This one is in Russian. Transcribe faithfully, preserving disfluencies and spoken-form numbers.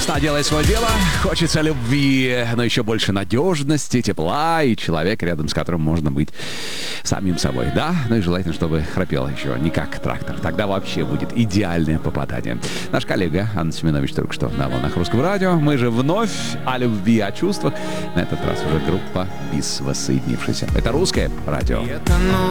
Весна делает свое дело, хочется любви, но еще больше надежности, тепла и человека, рядом с которым можно быть самим собой, да? Ну и желательно, чтобы храпел еще не как трактор. Тогда вообще будет идеальное попадание. Наш коллега Анна Семенович только что на волнах Русского радио. Мы же вновь о любви, о чувствах. На этот раз уже группа БИС воссоединившаяся. Это Русское радио. Я тону